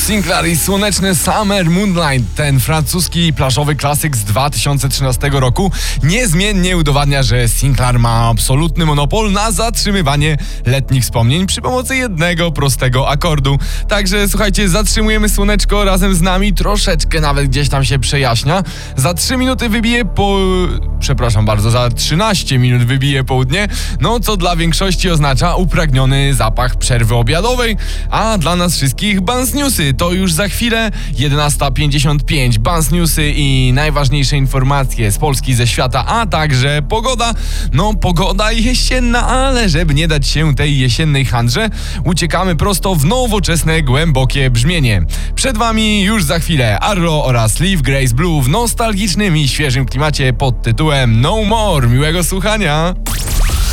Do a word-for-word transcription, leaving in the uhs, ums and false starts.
Sinclair i słoneczny Summer Moonlight, ten francuski plażowy klasyk z dwa tysiące trzynastego roku, niezmiennie udowadnia, że Sinclair ma absolutny monopol na zatrzymywanie letnich wspomnień przy pomocy jednego prostego akordu. Także słuchajcie, zatrzymujemy słoneczko razem z nami, troszeczkę nawet gdzieś tam się przejaśnia. Za trzy minuty wybije po... przepraszam bardzo, za trzynaście minut wybije południe, no co dla większości oznacza upragniony zapach przerwy obiadowej, a dla nas wszystkich Bans Newsy. To już za chwilę, jedenasta pięćdziesiąt pięć. Bans Newsy i najważniejsze informacje z Polski, ze świata, a także pogoda. No pogoda jesienna, ale żeby nie dać się tej jesiennej handrze, uciekamy prosto w nowoczesne, głębokie brzmienie. Przed wami już za chwilę Arlo oraz Leaf Grace Blue w nostalgicznym i świeżym klimacie pod tytułem No More. Miłego słuchania!